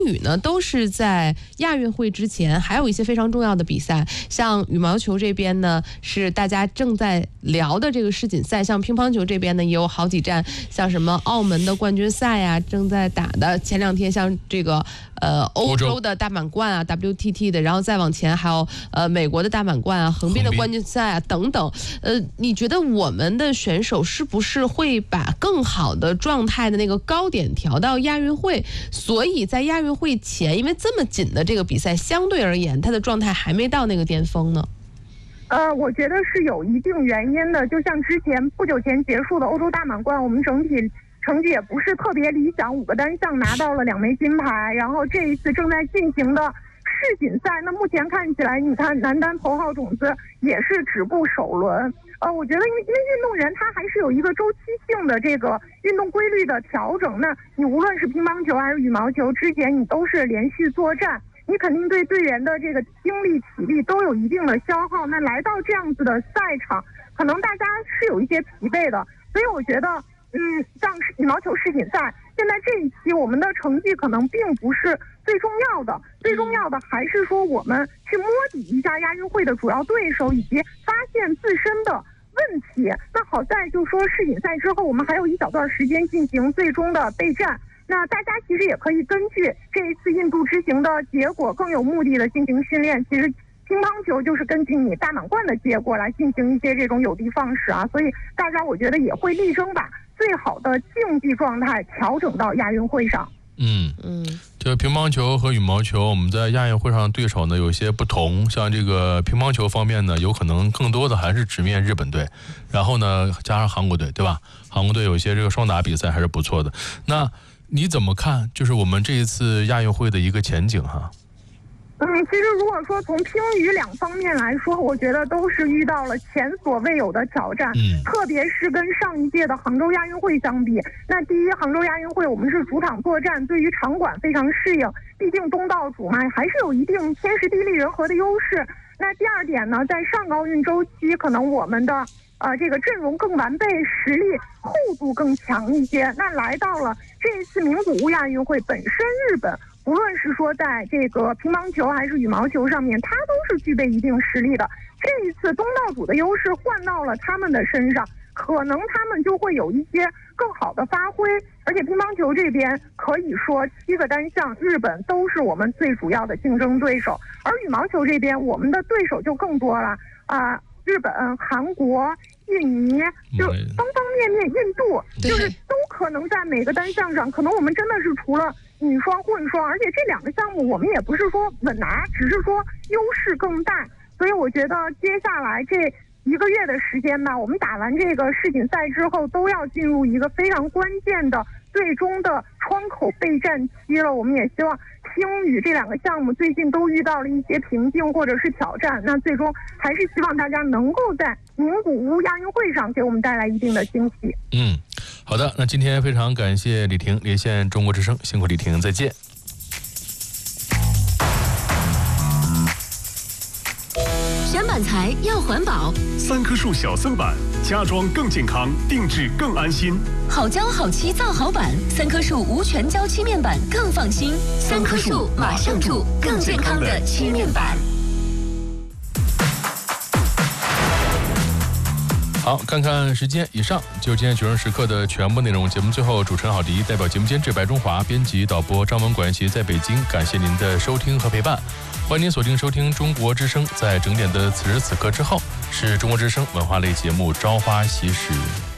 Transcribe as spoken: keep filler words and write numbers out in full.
羽呢都是在亚运会之前，还有一些非常重要的比赛，像羽毛球这边呢是大家正在聊的这个世锦赛，像乒乓球这边呢也有好几站，像什么澳门的冠军赛呀、啊、正在打的，前两天像这个呃欧洲的大满贯啊 W T T 的，然后再往前还有呃美国的大满贯啊、横滨的冠军赛啊等等。呃，你觉得我们的选手是不是会把更好的状态的那个高点调到亚运会？所以在亚运会前，因为这么紧的这个比赛，相对而言，他的状态还没到那个巅峰呢。 呃，我觉得是有一定原因的。就像之前不久前结束的欧洲大满贯，我们整体成绩也不是特别理想，五个单项拿到了两枚金牌。然后这一次正在进行的世锦赛，那目前看起来，你看男单头号种子也是止步首轮。呃，我觉得因为因为运动员他还是有一个周期性的这个运动规律的调整。那你无论是乒乓球还是羽毛球，之前你都是连续作战，你肯定对队员的这个精力体力都有一定的消耗。那来到这样子的赛场，可能大家是有一些疲惫的。所以我觉得，嗯，像羽毛球世锦赛，现在这一期我们的成绩可能并不是最重要的，最重要的还是说我们去摸底一下亚运会的主要对手，以及发现自身的问题。那好在就说世锦赛之后，我们还有一小段时间进行最终的备战。那大家其实也可以根据这一次印度之行的结果，更有目的的进行训练。其实乒乓球就是根据你大满贯的结果来进行一些这种有的放矢啊，所以大家我觉得也会力争把最好的竞技状态调整到亚运会上。 嗯嗯，这乒乓球和羽毛球，我们在亚运会上的对手呢有一些不同。像这个乒乓球方面呢，有可能更多的还是直面日本队，然后呢加上韩国队，对吧？韩国队有一些这个双打比赛还是不错的。那你怎么看？就是我们这一次亚运会的一个前景哈？ 嗯，其实如果说从乒羽两方面来说，我觉得都是遇到了前所未有的挑战。嗯，特别是跟上一届的杭州亚运会相比，那第一，杭州亚运会我们是主场作战，对于场馆非常适应，毕竟东道主嘛，还是有一定天时地利人和的优势。那第二点呢，在上个奥运周期，可能我们的呃这个阵容更完备，实力厚度更强一些。那来到了这一次名古屋亚运会，本身日本无论是说在这个乒乓球还是羽毛球上面，它都是具备一定实力的。这一次东道主的优势换到了他们的身上，可能他们就会有一些更好的发挥。而且乒乓球这边可以说七个单项，日本都是我们最主要的竞争对手。而羽毛球这边，我们的对手就更多了啊、呃，日本、韩国、印尼，就方方面面，印度，就是都可能在每个单项上，可能我们真的是除了女双、混双，而且这两个项目我们也不是说稳拿，只是说优势更大。所以我觉得接下来这一个月的时间吧，我们打完这个世锦赛之后，都要进入一个非常关键的最终的窗口备战期了。我们也希望乒羽这两个项目最近都遇到了一些瓶颈或者是挑战，那最终还是希望大家能够在名古屋亚运会上给我们带来一定的惊喜。 嗯，好的，那今天非常感谢李婷连线中国之声，辛苦李婷，再见。 选板材要环保， 三棵树小森板，家装更健康，定制更安心。 好胶好漆造好板，三棵树无全胶漆面板更放心。三棵树马上住，更健康的漆面板。 好，看看时间，以上就是今天九人时刻的全部内容。节目最后，主持人郝迪代表节目监制白中华、编辑导播张文管协在北京，感谢您的收听和陪伴。欢迎您锁定收听中国之声，在整点的此时此刻之后，是中国之声文化类节目《朝花夕拾》。